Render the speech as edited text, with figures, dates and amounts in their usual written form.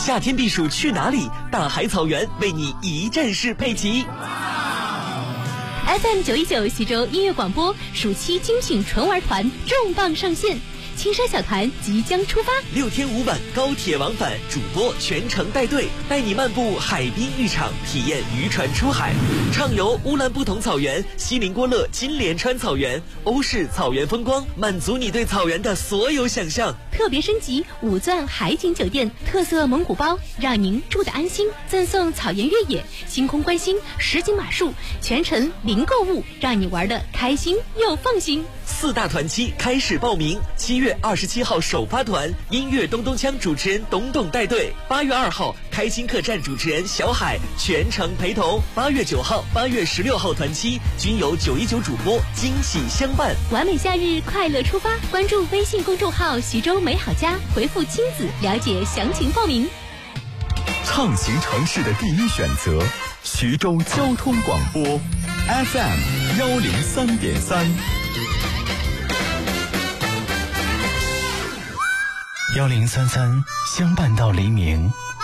夏天避暑去哪里？大海草原为你一站式配齐。 FM 919徐州音乐广播暑期精品纯玩团重磅上线，青山小团即将出发 ，6天5晚高铁往返，主播全程带队，带你漫步海滨浴场，体验渔船出海，畅游乌兰布统草原、锡林郭勒金莲川草原、欧式草原风光，满足你对草原的所有想象。 特别升级5钻海景酒店，特色蒙古包，让您住得安心。赠送草原越野、星空观星、实景马术，全程零购物，让你玩得开心又放心。 4大团期开始报名，7月27号首发团，音乐咚咚锵主持人董董带队；8月2号开心客栈主持人小海全程陪同；8月9号、8月16号团期均由919主播惊喜相伴。 完美夏日快乐出发，关注微信公众号徐州美好家，回复亲子了解详情报名。 畅行城市的第一选择，徐州交通广播 FM 103.3。 1033相伴到黎明，